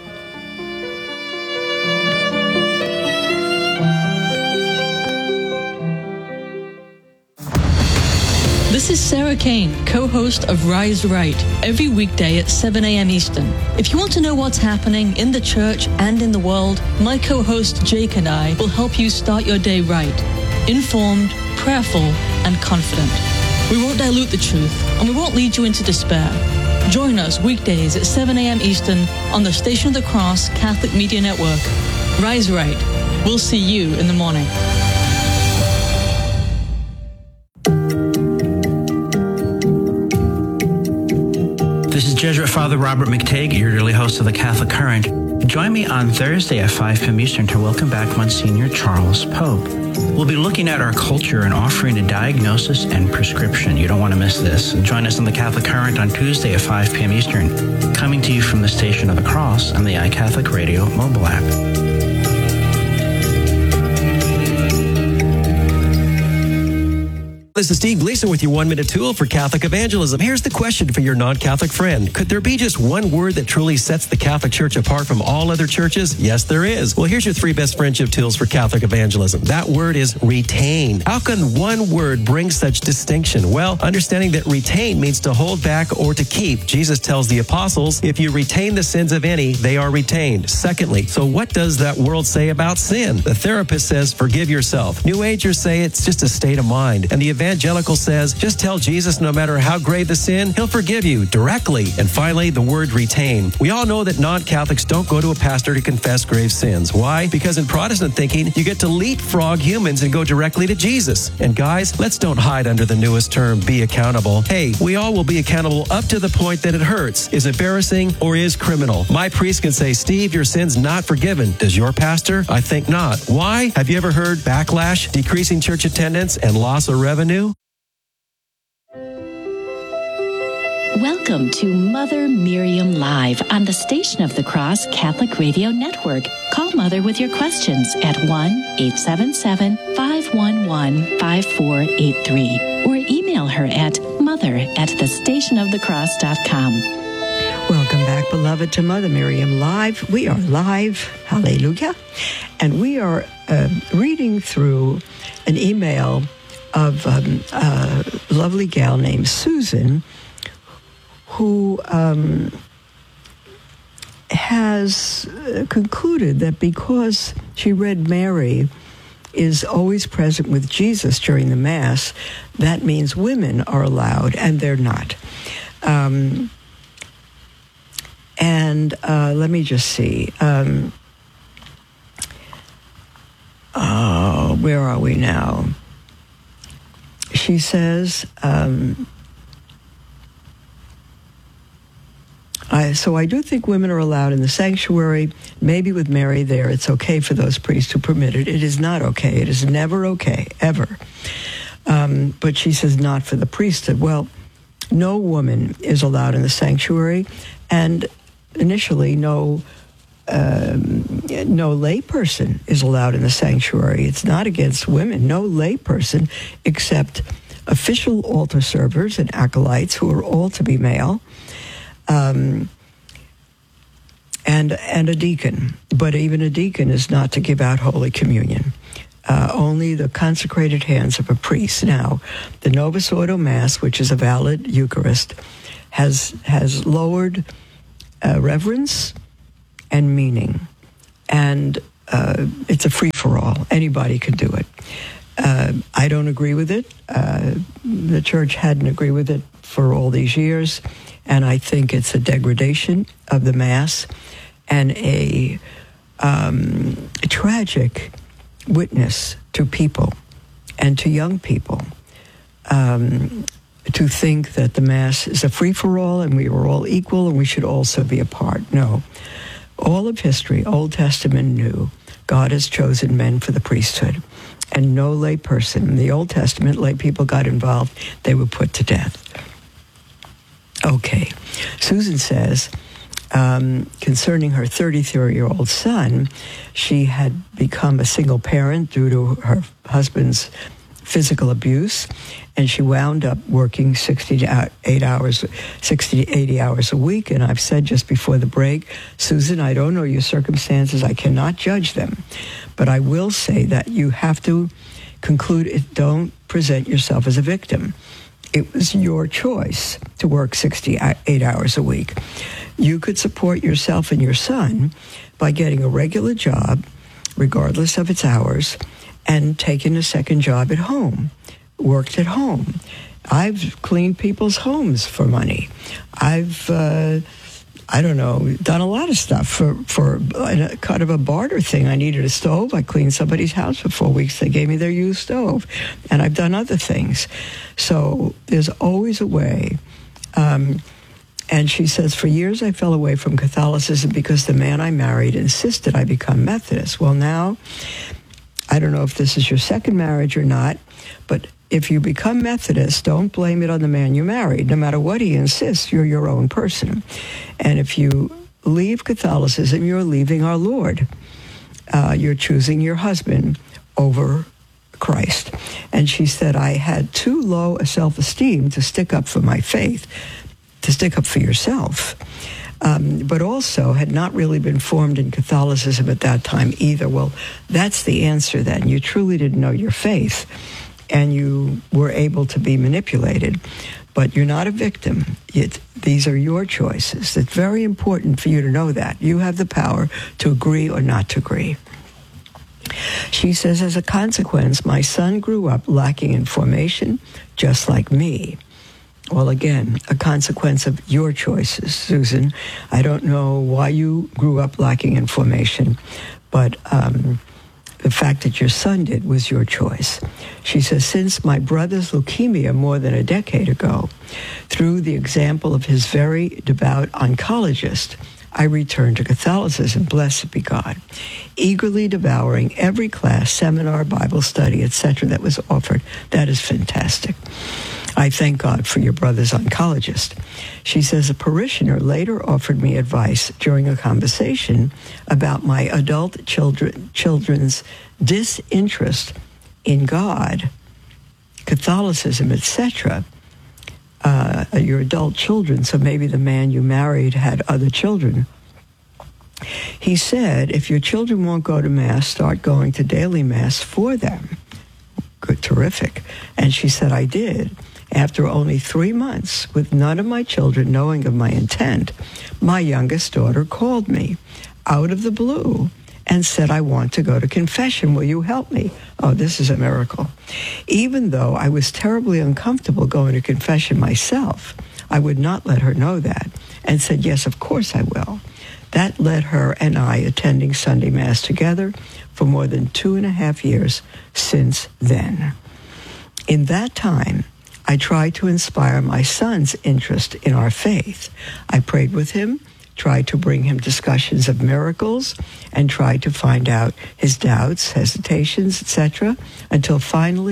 This is Sarah Kane, co-host of Rise Right, every weekday at seven a.m. Eastern. If you want to know what's happening in the church and in the world, my co-host Jake and I will help you start your day right, informed, prayerful, and confident. We won't dilute the truth, and we won't lead you into despair. Join us weekdays at seven a.m. Eastern on the Station of the Cross Catholic Media Network. Rise Right. We'll see you in the morning. This is Jesuit Father Robert McTague, your daily host of the Catholic Current. Join me on Thursday at five p.m. Eastern to welcome back Monsignor Charles Pope. We'll be looking at our culture and offering a diagnosis and prescription. You don't want to miss this. Join us on the Catholic Current on Tuesday at five p.m. Eastern, coming to you from the Station of the Cross and the iCatholic Radio mobile app. This is Steve Gleason with your one-minute tool for Catholic evangelism. Here's the question for your non-Catholic friend. Could there be just one word that truly sets the Catholic Church apart from all other churches? Yes, there is. Well, here's your three best friendship tools for Catholic evangelism. That word is retain. How can one word bring such distinction? Well, understanding that retain means to hold back or to keep. Jesus tells the apostles, if you retain the sins of any, they are retained. Secondly, so what does that world say about sin? The therapist says, forgive yourself. New Agers say it's just a state of mind. And the evangelical says, just tell Jesus no matter how grave the sin, he'll forgive you directly. And finally, the word retain. We all know that non-Catholics don't go to a pastor to confess grave sins. Why? Because in Protestant thinking, you get to leapfrog humans and go directly to Jesus. And guys, let's don't hide under the newest term, be accountable. Hey, we all will be accountable up to the point that it hurts, is embarrassing, or is criminal. My priest can say, Steve, your sin's not forgiven. Does your pastor? I think not. Why? Have you ever heard backlash, decreasing church attendance, and loss of revenue? Welcome to Mother Miriam Live on the Station of the Cross Catholic Radio Network. Call Mother with your questions at one eight seven seven, five one one, five four eight three or email her at mother at the station of the cross dot com. Welcome back, beloved, to Mother Miriam Live. We are live, hallelujah, and we are uh, reading through an email of um, a lovely gal named Susan, who um, has concluded that because she read Mary is always present with Jesus during the Mass, that means women are allowed, and they're not. Um, and uh, let me just see. Um, uh, where are we now? She says, um, I, so I do think women are allowed in the sanctuary. Maybe with Mary there, it's okay for those priests who permit it. It is not okay. It is never okay, ever. Um, but she says not for the priesthood. Well, no woman is allowed in the sanctuary, and initially no um, no layperson is allowed in the sanctuary. It's not against women. No layperson except official altar servers and acolytes, who are all to be male, um, and and a deacon. But even a deacon is not to give out Holy Communion. Uh, only the consecrated hands of a priest. Now, the Novus Ordo Mass, which is a valid Eucharist, has has lowered uh, reverence and meaning, and uh, it's a free-for-all. Anybody can do it. Uh, I don't agree with it. Uh, the church hadn't agreed with it for all these years, and I think it's a degradation of the Mass and a, um, a tragic witness to people and to young people, um, to think that the Mass is a free-for-all and we are all equal and we should also be a part. No. All of history, Old Testament, New, God has chosen men for the priesthood, and no lay person. In the Old Testament, lay people got involved, they were put to death. Okay. Susan says, Um, concerning her thirty-three-year-old son, she had become a single parent due to her husband's physical abuse, and she wound up working sixty-eight hours, sixty to eighty hours a week. And I've said just before the break, Susan, I don't know your circumstances. I cannot judge them. But I will say that you have to conclude it. Don't present yourself as a victim. It was your choice to work sixty-eight hours a week. You could support yourself and your son by getting a regular job, regardless of its hours, and taking a second job at home, worked at home. I've cleaned people's homes for money. I've, uh, I don't know, done a lot of stuff for, for a kind of a barter thing. I needed a stove. I cleaned somebody's house for four weeks. They gave me their used stove. And I've done other things. So there's always a way. Um, and she says, for years I fell away from Catholicism because the man I married insisted I become Methodist. Well, now, I don't know if this is your second marriage or not, but if you become Methodist, don't blame it on the man you married. No matter what he insists, you're your own person. And if you leave Catholicism, you're leaving our Lord. Uh, you're choosing your husband over Christ. And she said, I had too low a self-esteem to stick up for my faith, to stick up for yourself. Um, but also had not really been formed in Catholicism at that time either. Well, that's the answer then. You truly didn't know your faith, and you were able to be manipulated. But you're not a victim. It, these are your choices. It's very important for you to know that. You have the power to agree or not to agree. She says, as a consequence, my son grew up lacking in formation, just like me. Well, again, a consequence of your choices, Susan. I don't know why you grew up lacking in formation, but um, the fact that your son did was your choice. She says, since my brother's leukemia more than a decade ago, through the example of his very devout oncologist, I returned to Catholicism, blessed be God, eagerly devouring every class, seminar, Bible study, et cetera that was offered. That is fantastic. I thank God for your brother's oncologist. She says, a parishioner later offered me advice during a conversation about my adult children, children's disinterest in God, Catholicism, et cetera. Uh, your adult children, so maybe the man you married had other children. He said, if your children won't go to Mass, start going to daily Mass for them. Good, terrific. And she said, I did. After only three months, with none of my children knowing of my intent, my youngest daughter called me out of the blue and said, I want to go to confession. Will you help me? Oh, this is a miracle. Even though I was terribly uncomfortable going to confession myself, I would not let her know that and said, yes, of course I will. That led her and I attending Sunday Mass together for more than two and a half years since then. In that time, I tried to inspire my son's interest in our faith. I prayed with him, tried to bring him discussions of miracles, and tried to find out his doubts, hesitations, et cetera, until finally,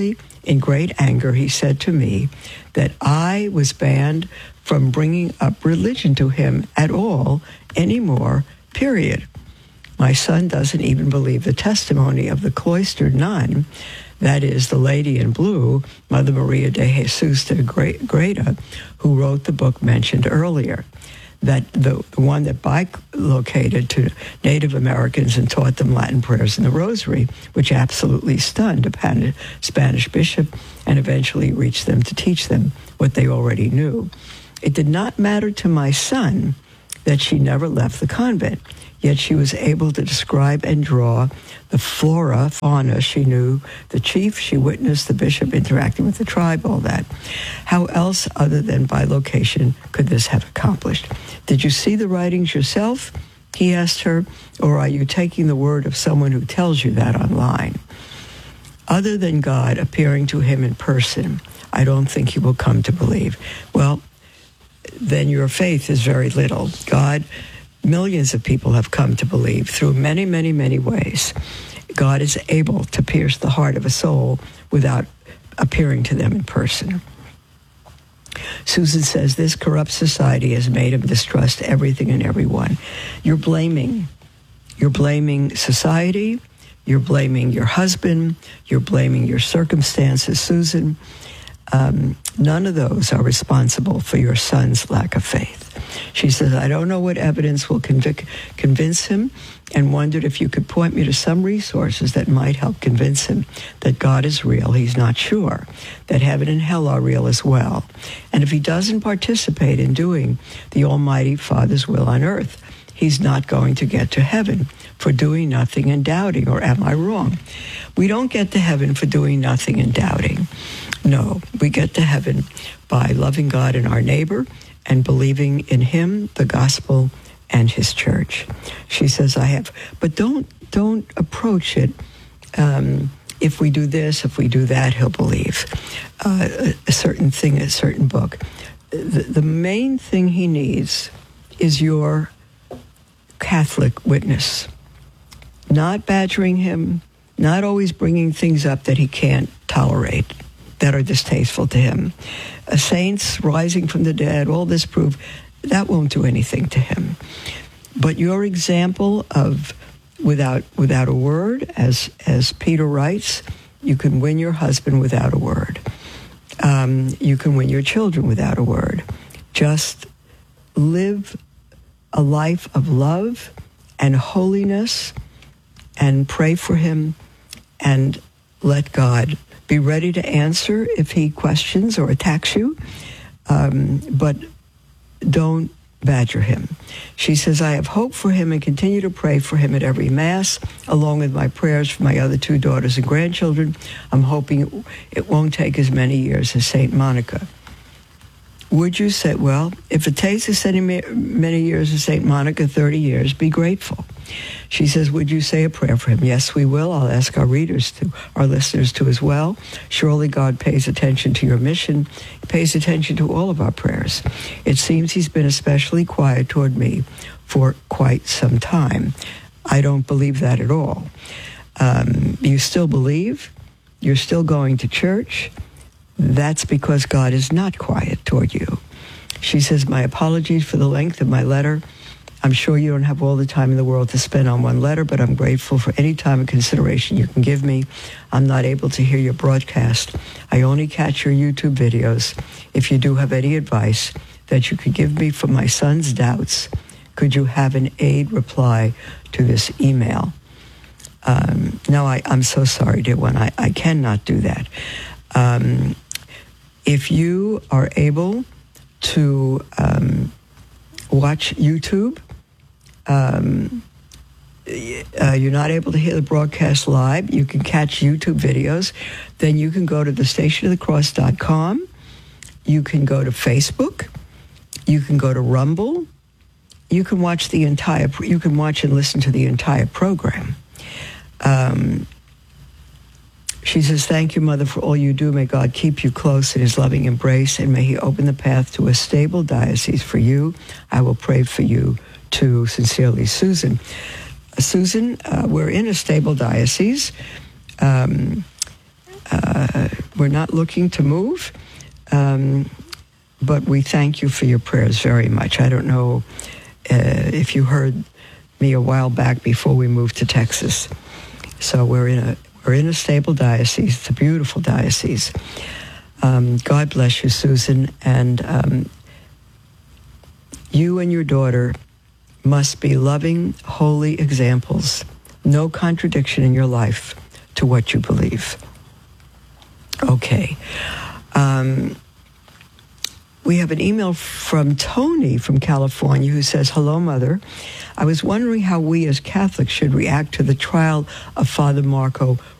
In great anger, he said to me that I was banned from bringing up religion to him at all anymore, period. My son doesn't even believe the testimony of the cloistered nun, that is, the lady in blue, Mother Maria de Jesus de Greda, who wrote the book mentioned earlier. That the, the one that bilocated to Native Americans and taught them Latin prayers and the Rosary, which absolutely stunned a Spanish bishop and eventually reached them to teach them what they already knew. It did not matter to my son that she never left the convent, yet she was able to describe and draw the flora, fauna she knew, the chief she witnessed, the bishop interacting with the tribe, all that. How else other than by location could this have accomplished? Did you see the writings yourself? He asked her, or are you taking the word of someone who tells you that online? Other than God appearing to him in person, I don't think he will come to believe. Well, then your faith is very little. God, millions of people have come to believe through many, many, many ways. God is able to pierce the heart of a soul without appearing to them in person. Susan says this corrupt society has made him distrust everything and everyone. You're blaming. You're blaming society. You're blaming your husband. You're blaming your circumstances, Susan. Um, none of those are responsible for your son's lack of faith. She says, I don't know what evidence will convic- convince him, and wondered if you could point me to some resources that might help convince him that God is real. He's not sure that heaven and hell are real as well. And if he doesn't participate in doing the Almighty Father's will on earth, he's not going to get to heaven for doing nothing and doubting. Or am I wrong? We don't get to heaven for doing nothing and doubting. No, we get to heaven by loving God and our neighbor and believing in him, the gospel, and his church. She says, I have, but don't don't approach it. Um, if we do this, if we do that, he'll believe uh, a, a certain thing, a certain book. The, the main thing he needs is your Catholic witness, not badgering him, not always bringing things up that he can't tolerate, that are distasteful to him. Uh, saints rising from the dead, all this proof, that won't do anything to him. But your example of without without a word, as as Peter writes, you can win your husband without a word. Um, you can win your children without a word. Just live a life of love and holiness and pray for him and let God be ready to answer if he questions or attacks you, um, but don't badger him. She says, I have hope for him and continue to pray for him at every Mass, along with my prayers for my other two daughters and grandchildren. I'm hoping it, it won't take as many years as Saint Monica. Would you say, well, if it takes as many years as Saint Monica, thirty years, be grateful. She says, would you say a prayer for him? Yes, we will. I'll ask our readers to, our listeners to as well. Surely God pays attention to your mission. He pays attention to all of our prayers. It seems he's been especially quiet toward me for quite some time. I don't believe that at all. Um, you still believe? You're still going to church? That's because God is not quiet toward you. She says, my apologies for the length of my letter. I'm sure you don't have all the time in the world to spend on one letter, but I'm grateful for any time and consideration you can give me. I'm not able to hear your broadcast. I only catch your YouTube videos. If you do have any advice that you could give me for my son's doubts, could you have an aid reply to this email? Um, no, I, I'm so sorry, dear one. I, I cannot do that. Um, if you are able to um, watch YouTube, um, uh, you're not able to hear the broadcast live, you can catch YouTube videos, then you can go to the station of the cross dot com, you can go to Facebook, you can go to Rumble, you can watch the entire, you can watch and listen to the entire program. Um, She says, thank you, Mother, for all you do. May God keep you close in his loving embrace, and may he open the path to a stable diocese for you. I will pray for you, too. Sincerely, Susan. Uh, Susan, uh, we're in a stable diocese. Um, uh, we're not looking to move, um, but we thank you for your prayers very much. I don't know uh, if you heard me a while back before we moved to Texas. So we're in a we're in a stable diocese. It's a beautiful diocese. Um, God bless you, Susan, and um, you and your daughter must be loving, holy examples. No contradiction in your life to what you believe. Okay. Um, we have an email from Tony from California who says, "Hello, Mother. I was wondering how we as Catholics should react to the trial of Father Marco